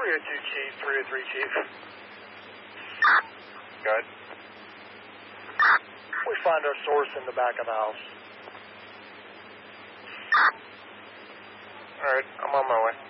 Chief, 303 Chief. Good. We find our source in the back of the house. All right, I'm on my way.